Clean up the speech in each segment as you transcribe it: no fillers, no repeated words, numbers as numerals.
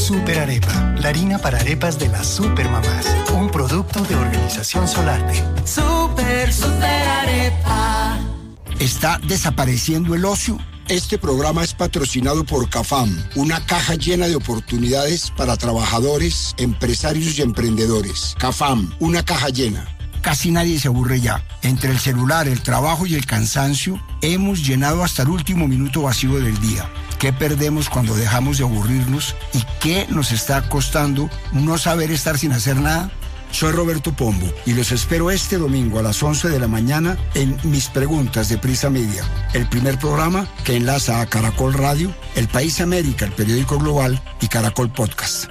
Super Arepa, la harina para arepas de las supermamás. Un producto de Organización Solarte. Super Arepa. ¿Está desapareciendo el ocio? Este programa es patrocinado por CAFAM, una caja llena de oportunidades para trabajadores, empresarios y emprendedores. CAFAM, una caja llena. Casi nadie se aburre ya. Entre el celular, el trabajo y el cansancio, hemos llenado hasta el último minuto vacío del día. ¿Qué perdemos cuando dejamos de aburrirnos? ¿Y qué nos está costando no saber estar sin hacer nada? Soy Roberto Pombo y los espero este domingo a las 11 de la mañana en Mis Preguntas de Prisa Media, el primer programa que enlaza a Caracol Radio, El País América, el periódico global y Caracol Podcast.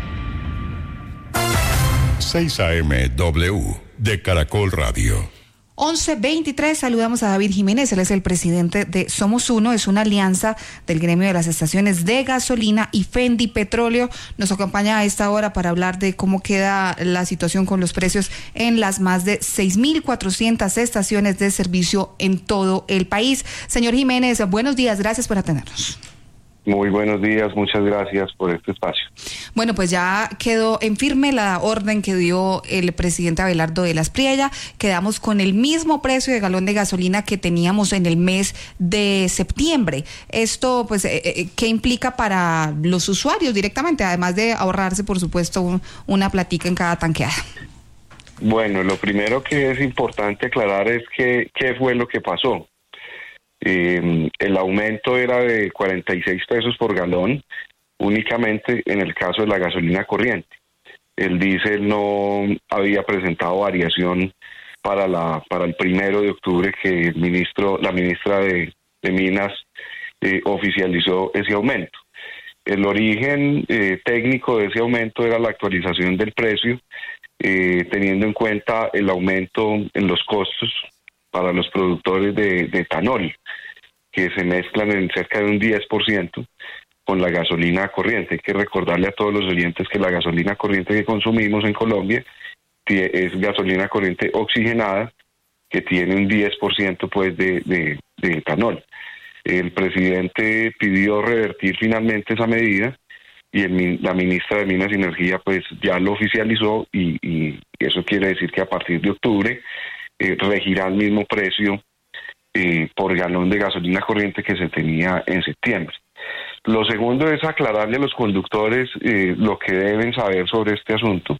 6 AM/W de Caracol Radio. 11:23, saludamos a David Jiménez, él es el presidente de Somos Uno, es una alianza del gremio de las estaciones de gasolina y Fendi Petróleo. Nos acompaña a esta hora para hablar de cómo queda la situación con los precios en las más de 6.400 estaciones de servicio en todo el país. Señor Jiménez, buenos días, gracias por atendernos. Muy buenos días, muchas gracias por este espacio. Bueno, pues ya quedó en firme la orden que dio el presidente Abelardo de las Priella. Quedamos con el mismo precio de galón de gasolina que teníamos en el mes de septiembre. Esto, pues, ¿qué implica para los usuarios directamente? Además de ahorrarse, por supuesto, una platica en cada tanqueada. Bueno, lo primero que es importante aclarar es qué fue lo que pasó. El aumento era de 46 pesos por galón, únicamente en el caso de la gasolina corriente. El diésel no había presentado variación para el 1 de octubre que la ministra de Minas oficializó ese aumento. El origen técnico de ese aumento era la actualización del precio, teniendo en cuenta el aumento en los costos para los productores de etanol, que se mezclan en cerca de un 10% con la gasolina corriente. Hay que recordarle a todos los oyentes que la gasolina corriente que consumimos en Colombia es gasolina corriente oxigenada, que tiene un 10% pues de etanol. El presidente pidió revertir finalmente esa medida y la ministra de Minas y Energía pues ya lo oficializó y eso quiere decir que a partir de octubre regirá el mismo precio por galón de gasolina corriente que se tenía en septiembre. Lo segundo es aclararle a los conductores lo que deben saber sobre este asunto,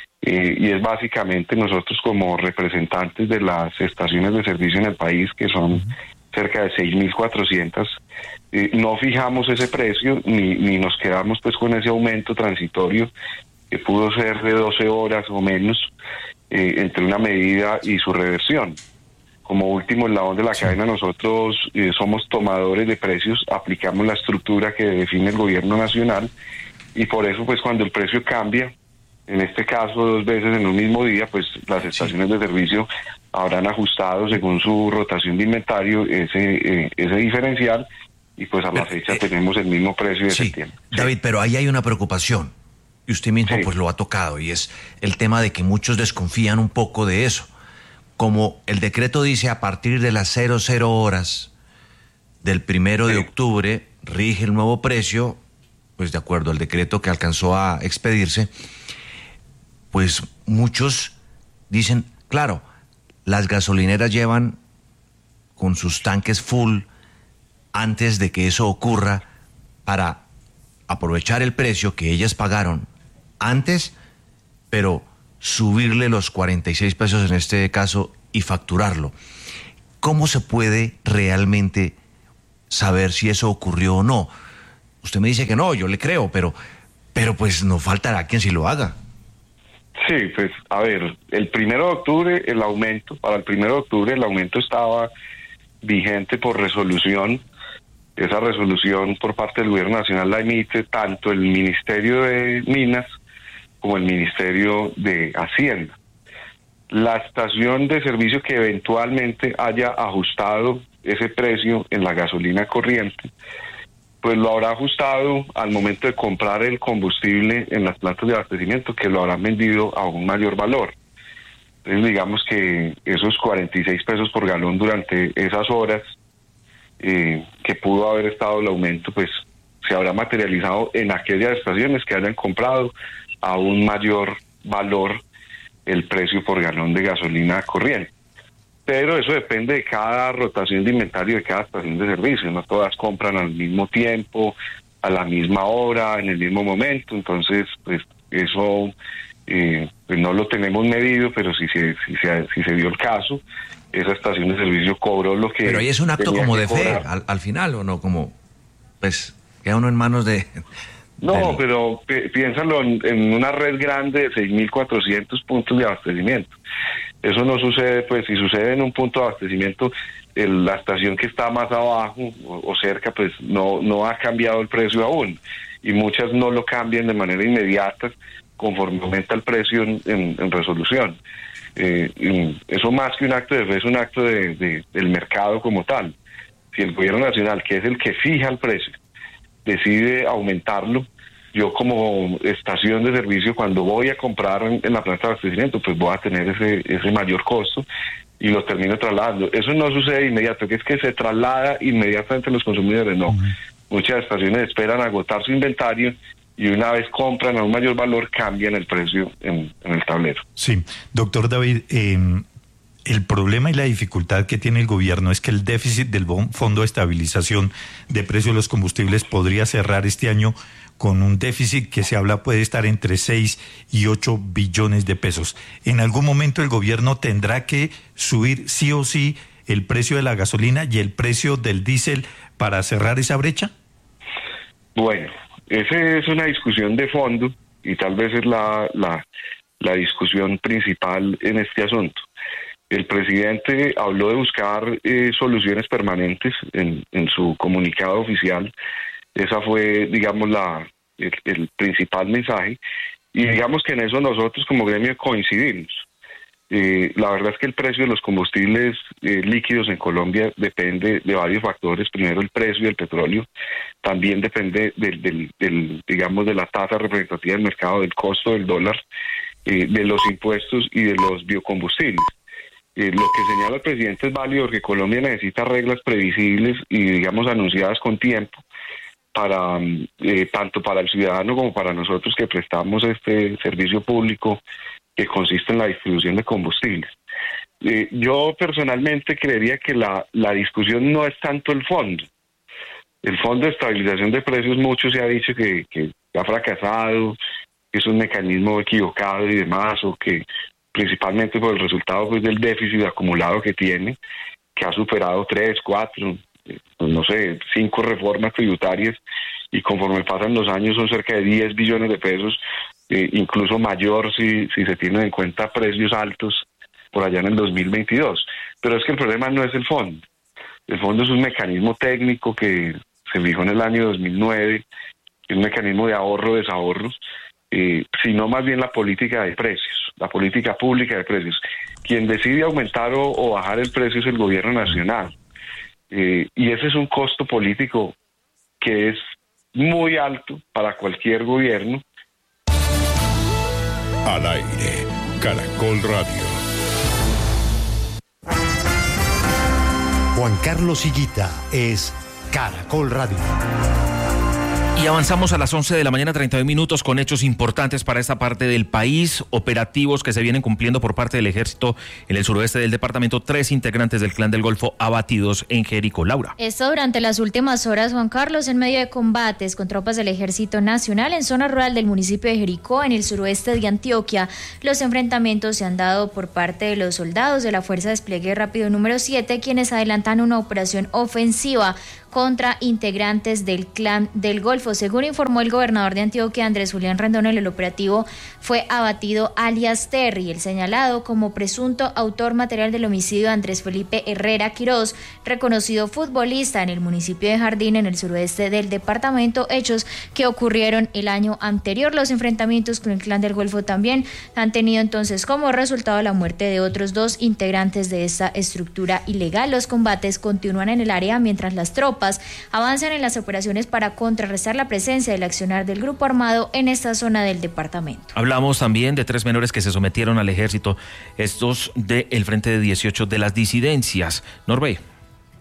y es básicamente nosotros como representantes de las estaciones de servicio en el país, que son cerca de 6.400, no fijamos ese precio ni nos quedamos pues con ese aumento transitorio que pudo ser de 12 horas o menos entre una medida y su reversión. Como último eslabón de la cadena, nosotros somos tomadores de precios, aplicamos la estructura que define el gobierno nacional y por eso pues cuando el precio cambia, en este caso 2 veces en un mismo día, pues las estaciones de servicio habrán ajustado según su rotación de inventario ese diferencial y pues a la fecha tenemos el mismo precio de septiembre. David, pero ahí hay una preocupación y usted mismo pues lo ha tocado y es el tema de que muchos desconfían un poco de eso. Como el decreto dice, a partir de las 00 horas del 1 de octubre rige el nuevo precio, pues de acuerdo al decreto que alcanzó a expedirse, pues muchos dicen, claro, las gasolineras llevan con sus tanques full antes de que eso ocurra para aprovechar el precio que ellas pagaron antes, pero subirle los 46 pesos en este caso y facturarlo. ¿Cómo se puede realmente saber si eso ocurrió o no? Usted me dice que no, yo le creo, pero pues no faltará quien sí lo haga. Sí, pues a ver, el 1 de octubre para el 1 de octubre el aumento estaba vigente por resolución. Esa resolución por parte del gobierno nacional la emite tanto el Ministerio de Minas como el Ministerio de Hacienda. La estación de servicio que eventualmente haya ajustado ese precio en la gasolina corriente, pues lo habrá ajustado al momento de comprar el combustible en las plantas de abastecimiento, que lo habrán vendido a un mayor valor. Entonces digamos que esos 46 pesos por galón durante esas horas que pudo haber estado el aumento, pues se habrá materializado en aquellas estaciones que hayan comprado a un mayor valor el precio por galón de gasolina corriente. Pero eso depende de cada rotación de inventario de cada estación de servicio. No todas compran al mismo tiempo, a la misma hora, en el mismo momento. Entonces, pues eso pues no lo tenemos medido, pero si se dio el caso, esa estación de servicio cobró lo que... Pero ahí es un acto como de fe, al final, ¿o no? Como, pues, queda uno en manos de... No, pero piénsalo en una red grande de 6.400 puntos de abastecimiento. Eso no sucede, pues si sucede en un punto de abastecimiento, la estación que está más abajo o cerca, pues no ha cambiado el precio aún. Y muchas no lo cambian de manera inmediata conforme aumenta el precio en resolución. Eso más que un acto de fe es un acto del mercado como tal. Si el gobierno nacional, que es el que fija el precio, decide aumentarlo, yo como estación de servicio, cuando voy a comprar en la planta de abastecimiento, pues voy a tener ese mayor costo y lo termino trasladando. Eso no sucede de inmediato, que es que se traslada inmediatamente a los consumidores, no. Muchas estaciones esperan agotar su inventario y una vez compran a un mayor valor, cambian el precio en el tablero. Sí, doctor David, el problema y la dificultad que tiene el gobierno es que el déficit del Fondo de Estabilización de Precios de los Combustibles podría cerrar este año con un déficit que se habla puede estar entre 6 y 8 billones de pesos. ¿En algún momento el gobierno tendrá que subir sí o sí el precio de la gasolina y el precio del diésel para cerrar esa brecha? Bueno, esa es una discusión de fondo y tal vez es la discusión principal en este asunto. El presidente habló de buscar soluciones permanentes en su comunicado oficial. Esa fue, digamos, el principal mensaje. Y digamos que en eso nosotros como gremio coincidimos. La verdad es que el precio de los combustibles líquidos en Colombia depende de varios factores. Primero, el precio del petróleo. También depende digamos, de la tasa representativa del mercado, del costo del dólar, de los impuestos y de los biocombustibles. Lo que señala el presidente es válido porque Colombia necesita reglas previsibles y, digamos, anunciadas con tiempo para tanto para el ciudadano como para nosotros que prestamos este servicio público que consiste en la distribución de combustibles. Yo personalmente creería que la discusión no es tanto el fondo. El Fondo de Estabilización de Precios, mucho se ha dicho que ha fracasado, que es un mecanismo equivocado y demás, o que principalmente por el resultado pues, del déficit acumulado que tiene, que ha superado 3, 4, no sé, 5 reformas tributarias, y conforme pasan los años son cerca de 10 billones de pesos, incluso mayor si se tienen en cuenta precios altos por allá en el 2022. Pero es que el problema no es el fondo. El fondo es un mecanismo técnico que se fijó en el año 2009, es un mecanismo de ahorro-desahorro, sino más bien la política de precios, la política pública de precios. Quien decide aumentar o bajar el precio es el gobierno nacional. Y ese es un costo político que es muy alto para cualquier gobierno. Al aire, Caracol Radio. Juan Carlos Higuita es Caracol Radio. Y avanzamos a las 11 de la mañana, 32 minutos, con hechos importantes para esta parte del país, operativos que se vienen cumpliendo por parte del ejército en el suroeste del departamento. 3 integrantes del Clan del Golfo abatidos en Jericó. Laura. Esto durante las últimas horas, Juan Carlos, en medio de combates con tropas del Ejército Nacional en zona rural del municipio de Jericó, en el suroeste de Antioquia. Los enfrentamientos se han dado por parte de los soldados de la Fuerza de Despliegue Rápido número 7, quienes adelantan una operación ofensiva contra integrantes del Clan del Golfo. Según informó el gobernador de Antioquia, Andrés Julián Rendón, en el operativo fue abatido alias Terry, el señalado como presunto autor material del homicidio de Andrés Felipe Herrera Quirós, reconocido futbolista en el municipio de Jardín, en el suroeste del departamento, hechos que ocurrieron el año anterior. Los enfrentamientos con el Clan del Golfo también han tenido entonces como resultado la muerte de otros 2 integrantes de esta estructura ilegal. Los combates continúan en el área mientras las tropas avanzan en las operaciones para contrarrestar la presencia del accionar del grupo armado en esta zona del departamento. Hablamos también de 3 menores que se sometieron al ejército, estos del Frente de 18 de las disidencias. Norbey.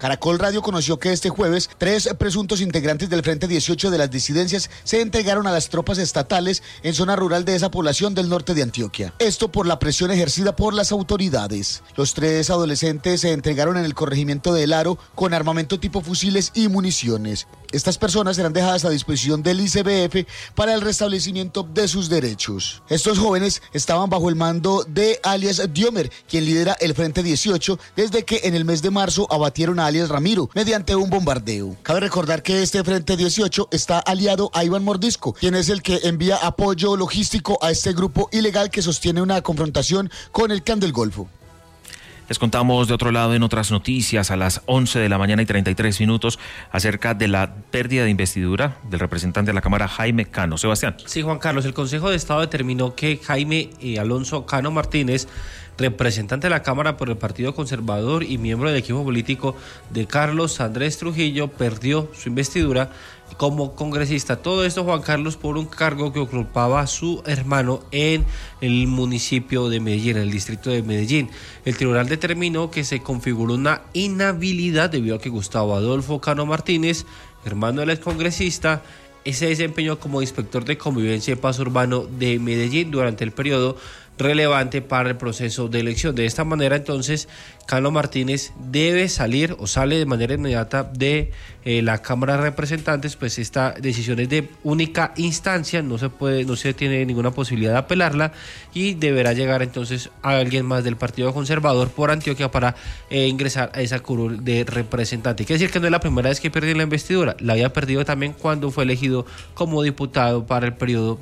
Caracol Radio conoció que este jueves 3 presuntos integrantes del Frente 18 de las disidencias se entregaron a las tropas estatales en zona rural de esa población del norte de Antioquia. Esto por la presión ejercida por las autoridades. Los 3 adolescentes se entregaron en el corregimiento de El Aro con armamento tipo fusiles y municiones. Estas personas serán dejadas a disposición del ICBF para el restablecimiento de sus derechos. Estos jóvenes estaban bajo el mando de alias Diomer, quien lidera el Frente 18 desde que en el mes de marzo abatieron a alias Ramiro mediante un bombardeo. Cabe recordar que este Frente 18 está aliado a Iván Mordisco, quien es el que envía apoyo logístico a este grupo ilegal que sostiene una confrontación con el Clan del Golfo. Les contamos de otro lado en otras noticias a las 11 de la mañana y 33 minutos acerca de la pérdida de investidura del representante de la Cámara, Jaime Cano. Sebastián. Sí, Juan Carlos, el Consejo de Estado determinó que Jaime Alonso Cano Martínez, representante de la Cámara por el Partido Conservador y miembro del equipo político de Carlos Andrés Trujillo, perdió su investidura como congresista. Todo esto, Juan Carlos, por un cargo que ocupaba su hermano en el municipio de Medellín, en el distrito de Medellín. El tribunal determinó que se configuró una inhabilidad debido a que Gustavo Adolfo Cano Martínez, hermano del excongresista, se desempeñó como inspector de convivencia y paz urbano de Medellín durante el periodo relevante para el proceso de elección. De esta manera, entonces, Cano Martínez debe salir o sale de manera inmediata de la Cámara de Representantes, pues esta decisión es de única instancia, no se tiene ninguna posibilidad de apelarla y deberá llegar entonces a alguien más del Partido Conservador por Antioquia para ingresar a esa curul de representante. Quiere decir que no es la primera vez que pierde la investidura, la había perdido también cuando fue elegido como diputado para el periodo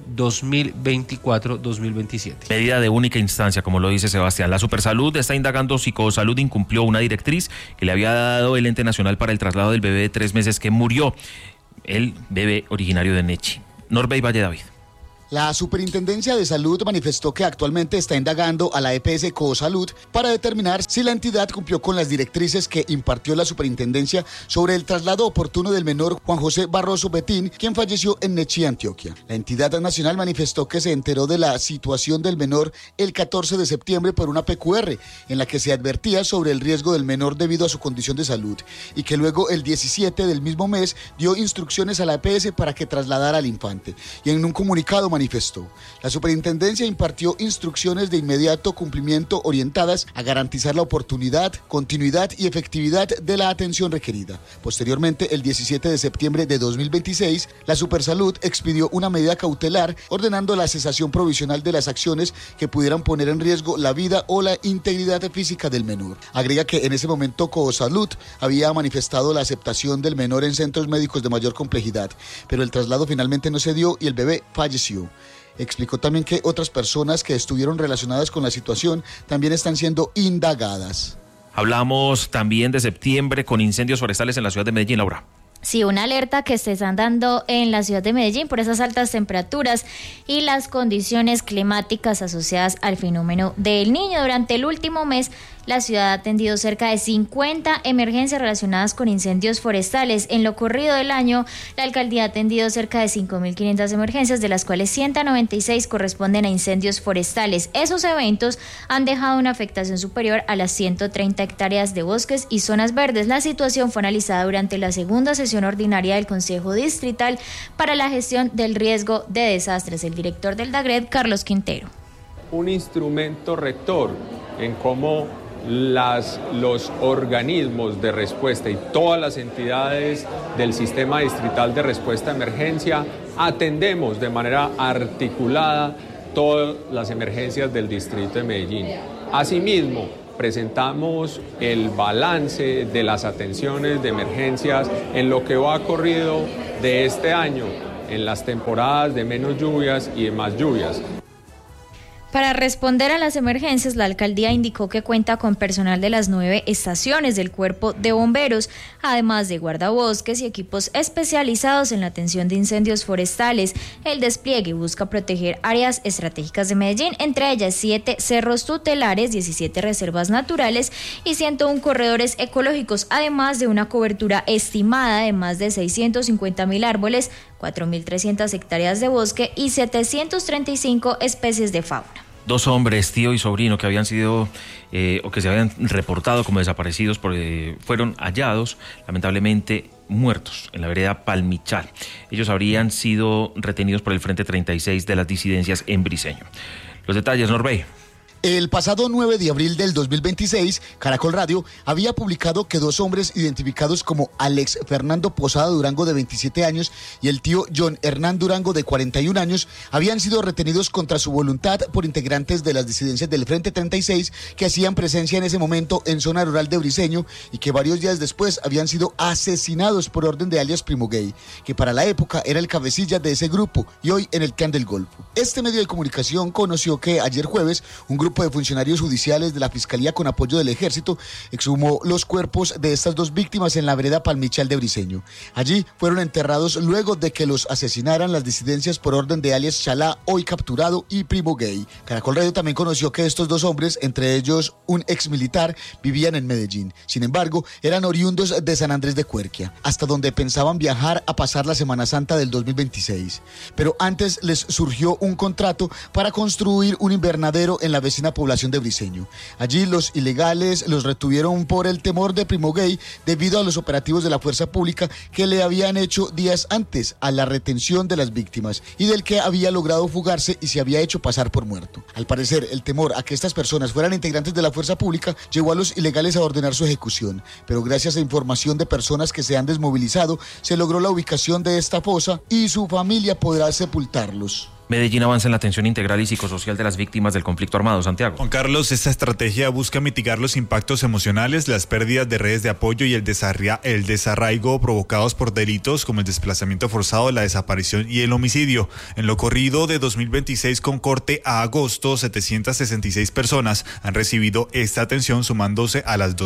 2024-2027. Medida de única instancia, como lo dice Sebastián. La Supersalud está indagando si Cosalud incumplió una directriz que le había dado el ente nacional para el traslado del bebé de 3 meses que murió, el bebé originario de Nechi. Norbey Valle David. La Superintendencia de Salud manifestó que actualmente está indagando a la EPS Cosalud para determinar si la entidad cumplió con las directrices que impartió la Superintendencia sobre el traslado oportuno del menor Juan José Barroso Betín, quien falleció en Nechí, Antioquia. La entidad nacional manifestó que se enteró de la situación del menor el 14 de septiembre por una PQR, en la que se advertía sobre el riesgo del menor debido a su condición de salud, y que luego el 17 del mismo mes dio instrucciones a la EPS para que trasladara al infante. Y en un comunicado manifestó: la superintendencia impartió instrucciones de inmediato cumplimiento orientadas a garantizar la oportunidad, continuidad y efectividad de la atención requerida. Posteriormente, el 17 de septiembre de 2026, la Supersalud expidió una medida cautelar ordenando la cesación provisional de las acciones que pudieran poner en riesgo la vida o la integridad física del menor. Agrega que en ese momento Cosalud había manifestado la aceptación del menor en centros médicos de mayor complejidad, pero el traslado finalmente no se dio y el bebé falleció. Explicó también que otras personas que estuvieron relacionadas con la situación también están siendo indagadas. Hablamos también de septiembre con incendios forestales en la ciudad de Medellín, Laura. Sí, una alerta que se están dando en la ciudad de Medellín por esas altas temperaturas y las condiciones climáticas asociadas al fenómeno del Niño. Durante el último mes, la ciudad ha atendido cerca de 50 emergencias relacionadas con incendios forestales. En lo corrido del año, la alcaldía ha atendido cerca de 5.500 emergencias, de las cuales 196 corresponden a incendios forestales. Esos eventos han dejado una afectación superior a las 130 hectáreas de bosques y zonas verdes. La situación fue analizada durante la segunda sesión ordinaria del Consejo Distrital para la Gestión del Riesgo de Desastres. El director del DAGRED, Carlos Quintero. Un instrumento rector en cómo los organismos de respuesta y todas las entidades del sistema distrital de respuesta a emergencia atendemos de manera articulada todas las emergencias del distrito de Medellín. Asimismo, presentamos el balance de las atenciones de emergencias en lo que va corrido de este año, en las temporadas de menos lluvias y de más lluvias. Para responder a las emergencias, la alcaldía indicó que cuenta con personal de las 9 estaciones del Cuerpo de Bomberos, además de guardabosques y equipos especializados en la atención de incendios forestales. El despliegue busca proteger áreas estratégicas de Medellín, entre ellas 7 cerros tutelares, 17 reservas naturales y 101 corredores ecológicos, además de una cobertura estimada de más de 650.000 árboles, 4.300 hectáreas de bosque y 735 especies de fauna. Dos hombres, tío y sobrino, que habían sido o que se habían reportado como desaparecidos fueron hallados, lamentablemente muertos, en la vereda Palmichal. Ellos habrían sido retenidos por el Frente 36 de las disidencias en Briceño. Los detalles, Norbey. El pasado 9 de abril del 2026, Caracol Radio había publicado que dos hombres identificados como Alex Fernando Posada Durango, de 27 años, y el tío John Hernán Durango, de 41 años, habían sido retenidos contra su voluntad por integrantes de las disidencias del Frente 36 que hacían presencia en ese momento en zona rural de Briceño y que varios días después habían sido asesinados por orden de alias Primo Gay, que para la época era el cabecilla de ese grupo y hoy en el Clan del Golfo. Este medio de comunicación conoció que ayer jueves un grupo de funcionarios judiciales de la Fiscalía con apoyo del Ejército exhumó los cuerpos de estas dos víctimas en la vereda Palmichal de Briceño. Allí fueron enterrados luego de que los asesinaran las disidencias por orden de alias Chalá, hoy capturado, y Primo Gay. Caracol Radio también conoció que estos dos hombres, entre ellos un ex militar, vivían en Medellín. Sin embargo, eran oriundos de San Andrés de Cuerquia, hasta donde pensaban viajar a pasar la Semana Santa del 2026. Pero antes les surgió un contrato para construir un invernadero en la vecina población de Briceño. Allí los ilegales los retuvieron por el temor de Primo Gay debido a los operativos de la fuerza pública que le habían hecho días antes a la retención de las víctimas y del que había logrado fugarse y se había hecho pasar por muerto. Al parecer, el temor a que estas personas fueran integrantes de la fuerza pública llevó a los ilegales a ordenar su ejecución, pero gracias a información de personas que se han desmovilizado, se logró la ubicación de esta fosa y su familia podrá sepultarlos. Medellín avanza en la atención integral y psicosocial de las víctimas del conflicto armado. Santiago. Juan Carlos, esta estrategia busca mitigar los impactos emocionales, las pérdidas de redes de apoyo y el desarraigo provocados por delitos como el desplazamiento forzado, la desaparición y el homicidio. En lo corrido de 2026 con corte a agosto, 766 personas han recibido esta atención, sumándose a las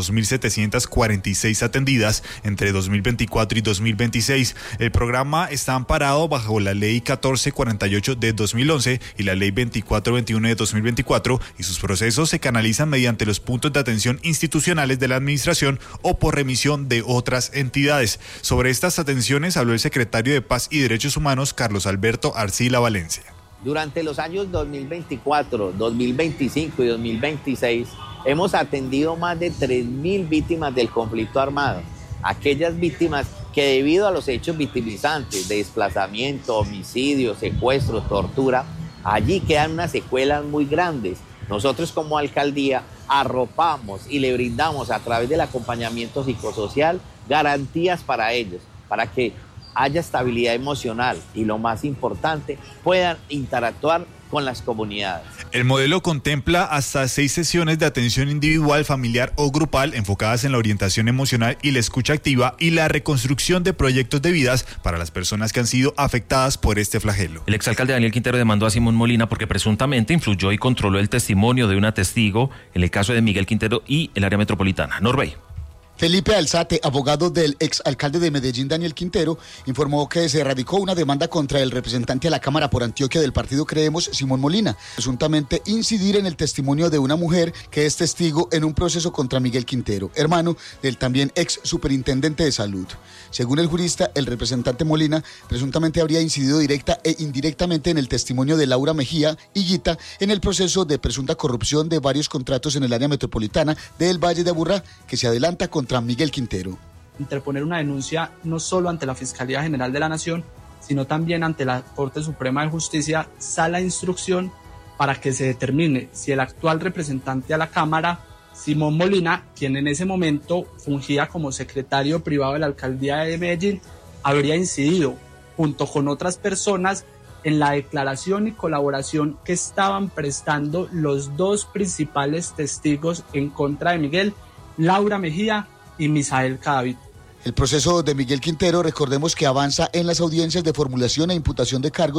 2.746 atendidas entre 2024 y 2026. El programa está amparado bajo la Ley 1448 de 2011 y la Ley 2421 de 2024 y sus procesos se canalizan mediante los puntos de atención institucionales de la administración o por remisión de otras entidades. Sobre estas atenciones habló el secretario de Paz y Derechos Humanos, Carlos Alberto Arcila Valencia. Durante los años 2024, 2025 y 2026 hemos atendido más de 3.000 víctimas del conflicto armado. Aquellas víctimas que debido a los hechos victimizantes de desplazamiento, homicidio, secuestro, tortura, allí quedan unas secuelas muy grandes. Nosotros como alcaldía arropamos y le brindamos a través del acompañamiento psicosocial garantías para ellos, para que haya estabilidad emocional y lo más importante, puedan interactuar con las comunidades. El modelo contempla hasta 6 sesiones de atención individual, familiar o grupal enfocadas en la orientación emocional y la escucha activa y la reconstrucción de proyectos de vidas para las personas que han sido afectadas por este flagelo. El exalcalde Daniel Quintero demandó a Simón Molina porque presuntamente influyó y controló el testimonio de una testigo en el caso de Miguel Quintero y el área metropolitana. Norbey. Felipe Alzate, abogado del exalcalde de Medellín, Daniel Quintero, informó que se radicó una demanda contra el representante a la Cámara por Antioquia del partido Creemos, Simón Molina, presuntamente incidir en el testimonio de una mujer que es testigo en un proceso contra Miguel Quintero, hermano del también ex superintendente de salud. Según el jurista, el representante Molina presuntamente habría incidido directa e indirectamente en el testimonio de Laura Mejía Higuita en el proceso de presunta corrupción de varios contratos en el área metropolitana del Valle de Aburrá, que se adelanta contra Miguel Quintero. Interponer una denuncia no solo ante la Fiscalía General de la Nación, sino también ante la Corte Suprema de Justicia, sala de instrucción para que se determine si el actual representante a la Cámara, Simón Molina, quien en ese momento fungía como secretario privado de la Alcaldía de Medellín, habría incidido, junto con otras personas, en la declaración y colaboración que estaban prestando los dos principales testigos en contra de Miguel, Laura Mejía y Misael Cadavid. El proceso de Miguel Quintero, recordemos que avanza en las audiencias de formulación e imputación de cargos